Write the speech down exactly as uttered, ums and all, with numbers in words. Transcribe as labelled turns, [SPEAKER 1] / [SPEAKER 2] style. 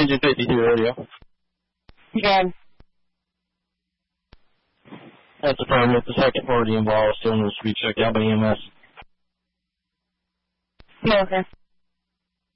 [SPEAKER 1] Agent fifty-two radio.
[SPEAKER 2] Again.
[SPEAKER 1] That's affirmative. The second party involved still needs to be checked out by E M S.
[SPEAKER 2] Yeah, okay.